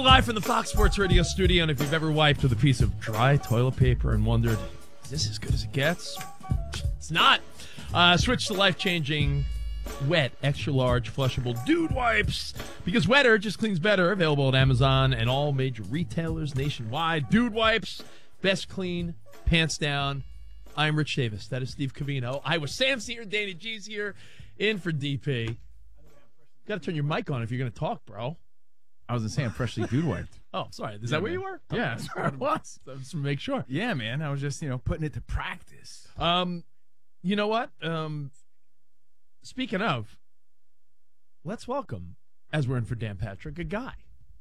live from the Fox Sports Radio studio, and if you've ever wiped with a piece of dry toilet paper and wondered, is this as good as it gets? It's not. Switch to life-changing, wet, extra-large, flushable dude wipes, because wetter just cleans better. Available at Amazon and all major retailers nationwide. Dude wipes, best clean, pants down. I'm Rich Davis. That is Steve Covino. Sam's here. Danny G's here. In for DP. Got to turn your mic on if you're going to talk, bro. I was going to say I'm freshly dude wiped. Oh, sorry. Is that where you were? Yeah, that's where I was. Just to make sure. Yeah, man. I was just, putting it to practice. You know what? Speaking of, let's welcome, as we're in for Dan Patrick, a guy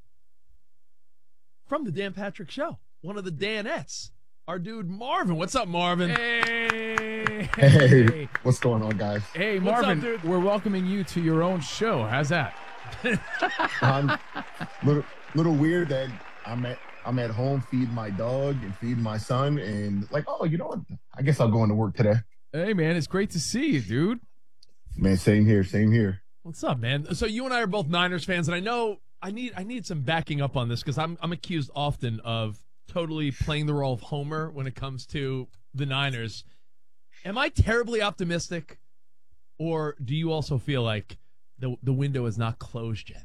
from the Dan Patrick Show. One of the Danettes. Our dude Marvin. What's up, Marvin? Hey, what's going on, guys? Hey, What's Marvin, up, dude? we're welcoming you to your own show. How's that? Little weird that I'm at home feeding my dog and feeding my son, and you know what? I guess I'll go into work today. Hey, man, it's great to see you, dude. Man, same here. What's up, man? So you and I are both Niners fans, and I know I need some backing up on this because I'm accused often of totally playing the role of Homer when it comes to the Niners. Am I terribly optimistic, or do you also feel like the window is not closed yet?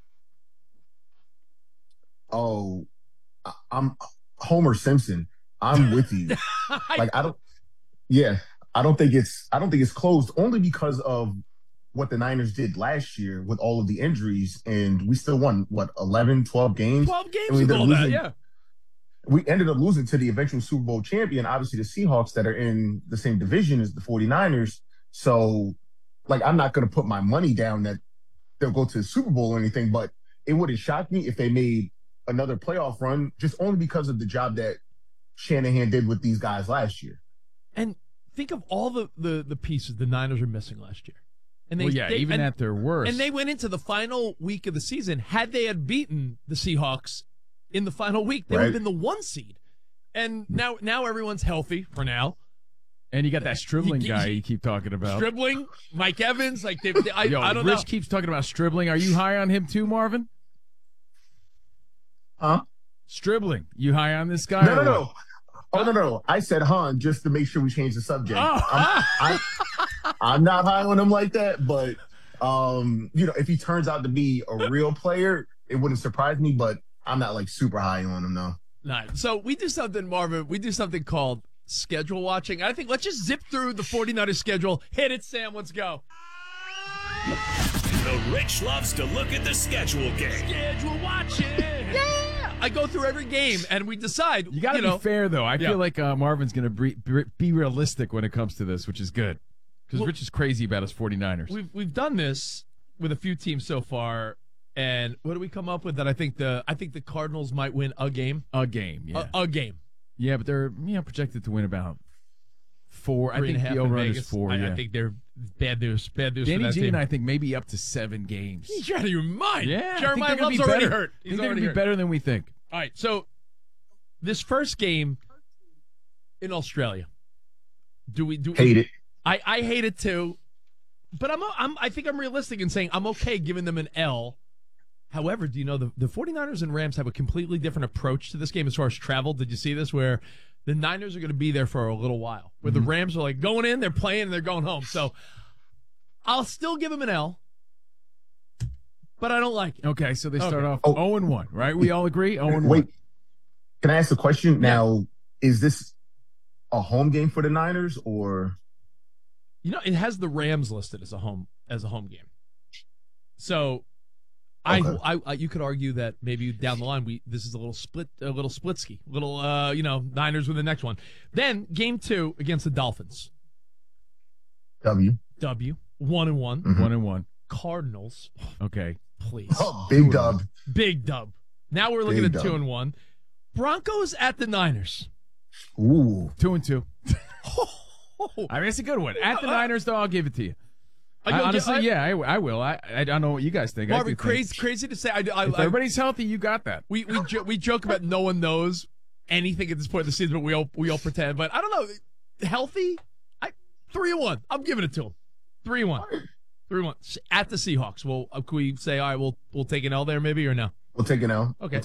Oh, I'm Homer Simpson. I'm with you. I don't think it's closed, only because of what the Niners did last year with all of the injuries, and we still won 11, 12 games. 12 games with all that, yeah. We ended up losing to the eventual Super Bowl champion, obviously the Seahawks, that are in the same division as the 49ers. So, I'm not going to put my money down that they'll go to the Super Bowl or anything, but it wouldn't shock me if they made another playoff run, just only because of the job that Shanahan did with these guys last year. And think of all the pieces the Niners were missing last year. And even at their worst. And they went into the final week of the season. Had they had beaten the Seahawks in the final week, they would have been the 1 seed. And now everyone's healthy for now. And you got that Stribling guy you keep talking about. Stribling, Mike Evans, I don't know. Rich keeps talking about Stribling. Are you high on him too, Marvin? Huh? Stribling. You high on this guy? No. Oh, no. I said Han just to make sure we change the subject. Oh. I'm not high on him like that, but if he turns out to be a real player, it wouldn't surprise me, but I'm not super high on him, though. Nice. So we do something, Marvin. We do something called schedule watching. I think let's just zip through the 49ers schedule. Hit it, Sam. Let's go. The Rich loves to look at the schedule game. Schedule watching. Yeah. I go through every game, and we decide. You got to be fair, though. I feel like Marvin's going to be realistic when it comes to this, which is good. Because Rich is crazy about his 49ers. We've done this with a few teams so far, and what do we come up with? That I think the Cardinals might win a game. A game, yeah. A game. Yeah, but they're projected to win about 4. I think 3.5 the over in is 4. I think they're bad news. Bad news. Danny for that G team. and I think maybe up to 7 games. You're out of your mind. Yeah, Jeremiah Love's already hurt. He's already be better than we think. All right, so this first game in Australia, do we hate it? I hate it too, but I think I'm realistic in saying I'm okay giving them an L. However, do you know the 49ers and Rams have a completely different approach to this game as far as travel? Did you see this? Where the Niners are going to be there for a little while, where the Rams are going in, they're playing, and they're going home. So I'll still give them an L, but I don't like it. Okay, so they start off 0-1, right? We all agree? 0-1. Wait, can I ask a question? Yeah. Now, is this a home game for the Niners, or? It has the Rams listed as a home game. So you could argue that maybe down the line this is a little splitsky, Niners with the next one. Then game 2 against the Dolphins. W 1-1. 1-1. Cardinals. Okay. Please. Oh, big dub. Big dub. Now we're looking at 2-1. Broncos at the Niners. Ooh. 2-2. I mean, it's a good one. At the Niners, though, I'll give it to you. Honestly, I will. I don't know what you guys think. Marvin, crazy to say. If everybody's healthy, you got that. We joke about no one knows anything at this point of the season, but we all pretend. But I don't know. Healthy? 3-1. I'm giving it to them. 3-1. 3-1 at the Seahawks. Well, can we say, all right, we'll take an L there maybe, or no? We'll take an L. Okay.